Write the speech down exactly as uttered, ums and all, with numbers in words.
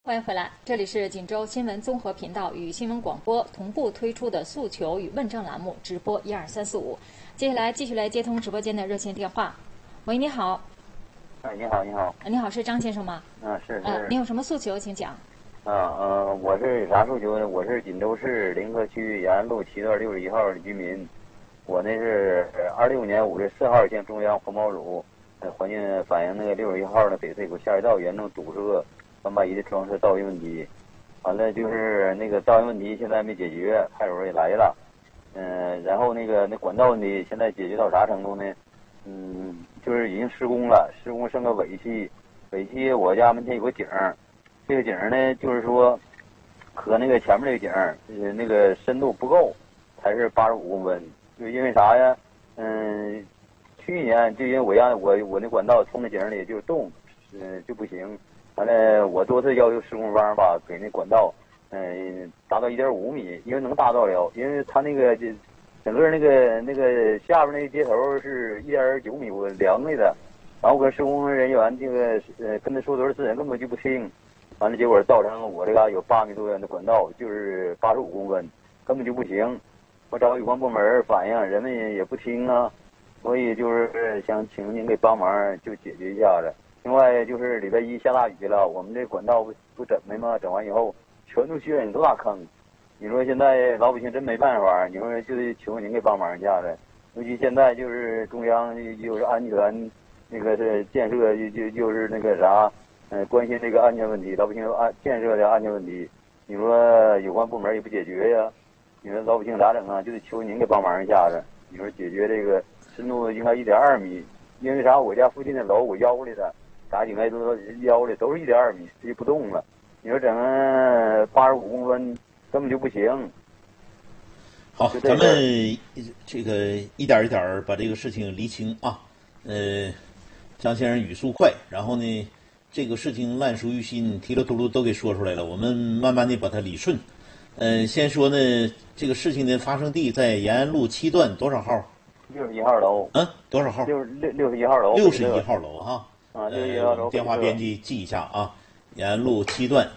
欢迎回来，这里是锦州新闻综合频道与新闻广播同步推出的诉求与问政栏目直播一二三四五。接下来继续来接通直播间的热线电话。喂，你好。 哎，你好，你好。 你好，是张先生吗？ 嗯，是是。 呃，您有什么诉求，请讲。 啊呃，我是啥诉求呢？我是锦州市临河区延安路七段六十一号的居民。我那是二六年五月四号向中央环保署呃环境反映那个六十一号的北翠谷下水道严重堵塞，三八一的装设噪音问题。完了就是那个噪音问题现在没解决，派出所也来了。嗯、呃，然后那个那管道问题现在解决到啥程度呢？嗯，就是已经施工了，施工剩个尾期。尾期我家门前有个井儿，这个井儿呢，就是说和那个前面那个井儿，呃，那个深度不够，才是八十五公分。就因为啥呀？嗯，去年就因为我家我我那管道冲那井里就动，嗯、呃，就不行。完了，我多次要求施工方吧，给那管道，嗯、呃，达到一点五米，因为能达到了，因为他那个就整个那个那个下边那个接头是一点九米，我量来的。然后跟施工人员这个呃跟他说多少次，人根本就不听。完了，结果造成我这嘎有八米多远的管道，就是八十五公分，根本就不行。我找有关部门反映，人们也不听啊，所以就是想请您给帮忙，就解决一下子。另外就是礼拜一下大雨了，我们这管道不不整的吗？整完以后全都陷入多大坑！你说现在老百姓真没办法，你说就得求您给帮忙一下子。尤其现在就是中央就是安全那个是建设就就就是那个啥，呃，关心这个安全问题，老百姓安建设的安全问题。你说有关部门也不解决呀？你说老百姓咋整啊？就得求您给帮忙一下子。你说解决这个深度应该一点二米，因为啥？我家附近的楼我腰里的。啥应该都腰里都是一点二米，直接不动了。你说整个八十五公分根本就不行。 好，咱们这个一点一点把这个事情厘清啊。呃，张先生语速快，然后呢，这个事情烂熟于心，提了秃噜都给说出来了。我们慢慢的把它理顺。呃，先说呢，这个事情的发生地在延安路七段多少号？ 六十一号楼。 嗯，多少号？ 六六六十一号楼。 六十一号楼哈。 啊，六十一号楼。 电话编辑记一下啊，延安路七段